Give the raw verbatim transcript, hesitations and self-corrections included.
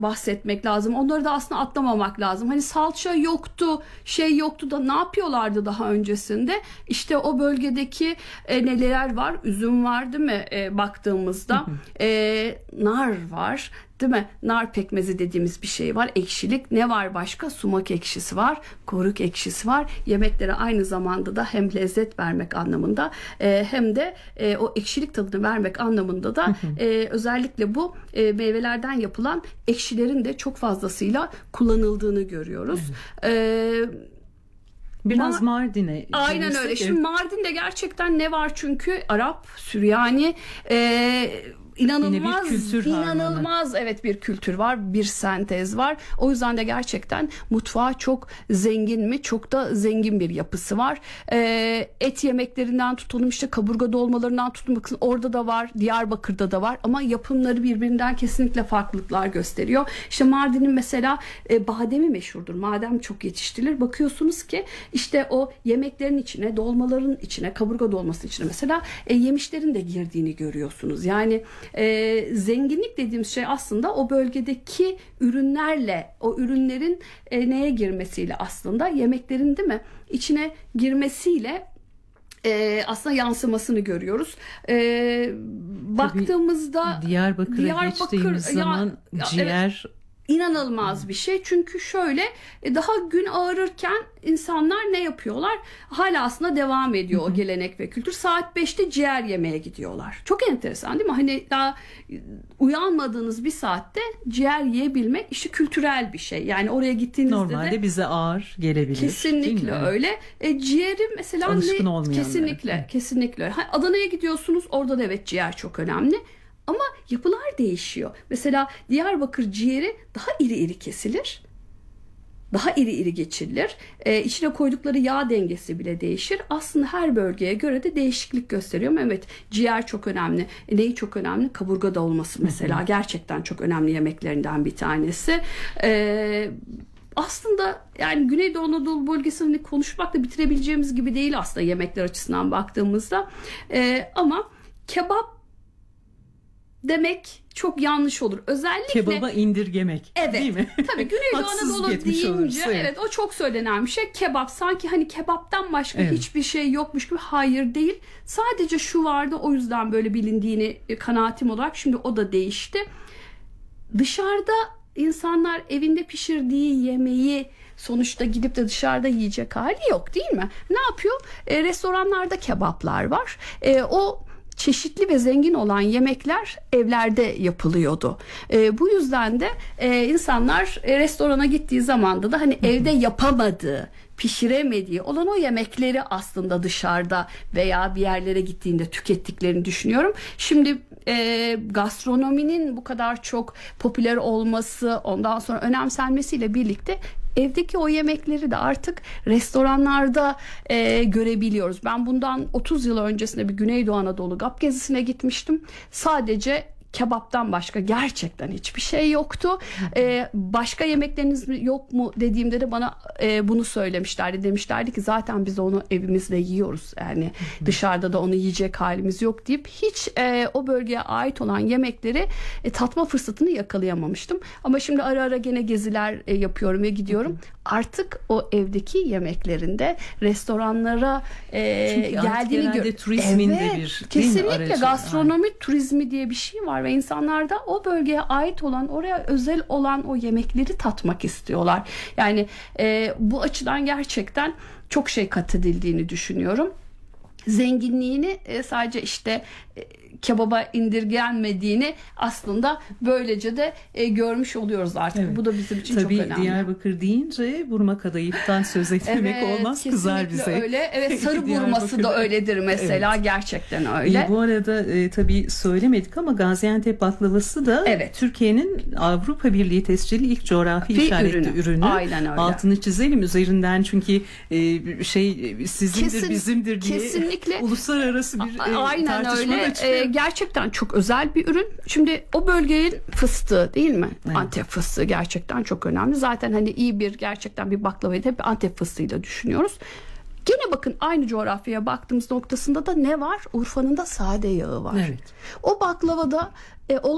bahsetmek lazım. Onları da aslında atlamamak lazım. Hani salça yoktu, şey yoktu da ne yapıyorlardı daha öncesinde? İşte o bölgedeki e, neler var? Üzüm var değil mi? E, baktığımızda e, nar var. Değil mi? Nar pekmezi dediğimiz bir şey var. Ekşilik. Ne var başka? Sumak ekşisi var. Koruk ekşisi var. Yemeklere aynı zamanda da hem lezzet vermek anlamında e, hem de e, o ekşilik tadını vermek anlamında da e, özellikle bu e, meyvelerden yapılan ekşilerin de çok fazlasıyla kullanıldığını görüyoruz. Evet. E, Biraz Mardin'e. Aynen öyle. Şimdi Mardin'de gerçekten ne var çünkü? Arap, Süryani, e, İnanılmaz, kültür inanılmaz harmanı. Evet, bir kültür var, bir sentez var. O yüzden de gerçekten mutfağı çok zengin mi? Çok da zengin bir yapısı var. Ee, et yemeklerinden tutalım, işte kaburga dolmalarından tutun, bakın orada da var, Diyarbakır'da da var ama yapımları birbirinden kesinlikle farklılıklar gösteriyor. İşte Mardin'in mesela e, bademi meşhurdur. Madem çok yetiştirilir. Bakıyorsunuz ki işte o yemeklerin içine, dolmaların içine, kaburga dolması içine mesela e, yemişlerin de girdiğini görüyorsunuz. Yani E, zenginlik dediğimiz şey aslında o bölgedeki ürünlerle, o ürünlerin e, neye girmesiyle, aslında yemeklerin değil mi içine girmesiyle e, aslında yansımasını görüyoruz. E, baktığımızda Tabii Diyarbakır'a Diyarbakır, geçtiğimiz ya, zaman ya, ciğer evet, İnanılmaz bir şey. Çünkü şöyle, daha gün ağarırken insanlar ne yapıyorlar? Hala aslında devam ediyor o gelenek ve kültür. Saat beşte ciğer yemeye gidiyorlar. Çok enteresan değil mi? Hani daha uyanmadığınız bir saatte ciğer yiyebilmek işte kültürel bir şey. Yani oraya gittiğinizde normalde de bize ağır gelebilir. Kesinlikle öyle. E, ciğeri mesela alışkın ne? olmayanlar. Kesinlikle, kesinlikle öyle. Adana'ya gidiyorsunuz. Orada da evet ciğer çok önemli. Ama yapılar değişiyor. Mesela Diyarbakır ciğeri daha iri iri kesilir. Daha iri iri geçirilir. Ee, içine koydukları yağ dengesi bile değişir. Aslında her bölgeye göre de değişiklik gösteriyor. Evet, ciğer çok önemli. E, neyi çok önemli? Kaburga dolması mesela. Gerçekten çok önemli yemeklerinden bir tanesi. Ee, aslında yani Güneydoğu Anadolu bölgesini konuşmakla bitirebileceğimiz gibi değil aslında yemekler açısından baktığımızda. Ee, ama kebap demek çok yanlış olur. Özellikle kebaba indirgemek, evet, değil mi? Tabii Güneydoğu Anadolu deyince oluruz, evet. evet o çok söylenen bir şey. Kebap sanki hani kebaptan başka evet. hiçbir şey yokmuş gibi. Hayır, değil. Sadece şu vardı, o yüzden böyle bilindiğini kanaatim olarak. Şimdi o da değişti. Dışarıda insanlar evinde pişirdiği yemeği sonuçta gidip de dışarıda yiyecek hali yok, değil mi? Ne yapıyor? E, restoranlarda kebaplar var. E, o çeşitli ve zengin olan yemekler evlerde yapılıyordu. E, bu yüzden de e, insanlar e, restorana gittiği zamanda da hani evde yapamadığı, pişiremediği olan o yemekleri aslında dışarıda veya bir yerlere gittiğinde tükettiklerini düşünüyorum. Şimdi e, gastronominin bu kadar çok popüler olması, ondan sonra önemsenmesiyle birlikte evdeki o yemekleri de artık restoranlarda e, görebiliyoruz. Ben bundan otuz yıl öncesinde bir Güneydoğu Anadolu G A P gezisine gitmiştim. Sadece kebaptan başka gerçekten hiçbir şey yoktu. Ee, başka yemekleriniz yok mu dediğimde de bana e, bunu söylemişlerdi. Demişlerdi ki zaten biz onu evimizde yiyoruz. Yani dışarıda da onu yiyecek halimiz yok deyip hiç e, o bölgeye ait olan yemekleri e, tatma fırsatını yakalayamamıştım. Ama şimdi ara ara gene geziler e, yapıyorum ve gidiyorum. Artık o evdeki yemeklerinde restoranlara e, geldiğini görüyorum. Turizmin evet, de bir kesinlikle gastronomi yani. Turizmi diye bir şey var ve insanlar da o bölgeye ait olan, oraya özel olan o yemekleri tatmak istiyorlar. Yani e, bu açıdan gerçekten çok şey kat edildiğini düşünüyorum. Zenginliğini e, sadece işte e, kebaba indirgenmediğini aslında böylece de e, görmüş oluyoruz artık. Evet. Bu da bizim için Tabii çok önemli. Diyarbakır deyince burma kadayıftan söz etmemek evet, olmaz, kızar bize. Öyle. Evet, sarı burması da öyledir mesela. Evet. Gerçekten öyle. E, bu arada e, tabii söylemedik ama Gaziantep baklavası da evet. Türkiye'nin Avrupa Birliği tescilli ilk coğrafi bir işaretli ürünü. ürünü. Aynen öyle. Altını çizelim üzerinden çünkü e, şey sizindir Kesin, bizimdir diye kesinlikle. uluslararası bir e, Aynen tartışma öyle. da çıkıyor. E, gerçekten çok özel bir ürün. Şimdi o bölgenin fıstığı değil mi? Evet. Antep fıstığı gerçekten çok önemli. Zaten hani iyi bir gerçekten bir baklavayı da hep Antep fıstığıyla düşünüyoruz. Gene bakın aynı coğrafyaya baktığımız noktasında da ne var? Urfa'nın da sade yağı var. Evet. O baklavada e,